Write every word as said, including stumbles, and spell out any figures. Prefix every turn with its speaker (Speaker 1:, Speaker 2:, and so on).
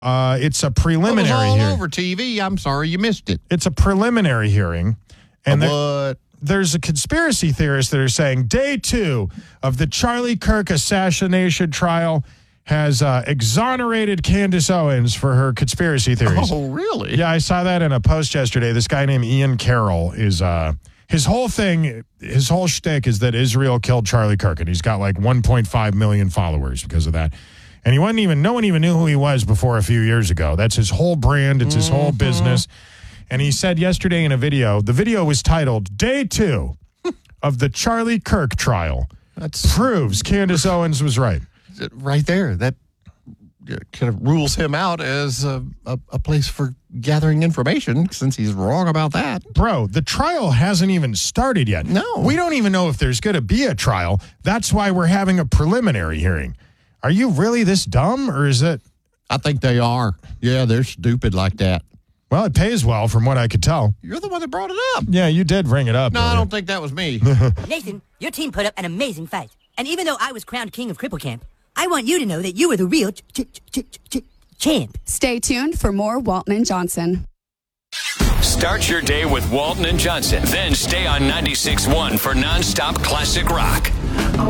Speaker 1: Uh, it's a preliminary
Speaker 2: It was all
Speaker 1: hearing.
Speaker 2: over T V. I'm sorry you missed it.
Speaker 1: It's a preliminary hearing. And
Speaker 2: A
Speaker 1: there-
Speaker 2: what?
Speaker 1: there's a conspiracy theorist that are saying day two of the Charlie Kirk assassination trial has uh, exonerated Candace Owens for her conspiracy theories.
Speaker 2: Oh, really?
Speaker 1: Yeah, I saw that in a post yesterday. This guy named Ian Carroll is, uh, his whole thing, his whole shtick is that Israel killed Charlie Kirk, and he's got like one point five million followers because of that. And he wasn't even, no one even knew who he was before a few years ago. That's his whole brand. It's his mm-hmm. whole business. And he said yesterday in a video, the video was titled Day Two of the Charlie Kirk Trial.
Speaker 2: That's
Speaker 1: proves Candace Owens was right.
Speaker 2: Right there. That kind of rules him out as a, a, a place for gathering information since he's wrong about that.
Speaker 1: Bro, the trial hasn't even started yet.
Speaker 2: No.
Speaker 1: We don't even know if there's going to be a trial. That's why we're having a preliminary hearing. Are you really this dumb, or is it?
Speaker 2: I think they are. Yeah, they're stupid like that.
Speaker 1: Well, it pays well from what I could tell.
Speaker 2: You're the one that brought it up.
Speaker 1: Yeah, you did bring it up.
Speaker 2: No, I don't think that was me.
Speaker 3: Nathan, your team put up an amazing fight. And even though I was crowned king of Cripple Camp, I want you to know that you were the real ch- ch- ch- ch- champ.
Speaker 4: Stay tuned for more Walton and Johnson.
Speaker 5: Start your day with Walton and Johnson. Then stay on ninety-six point one for nonstop classic rock.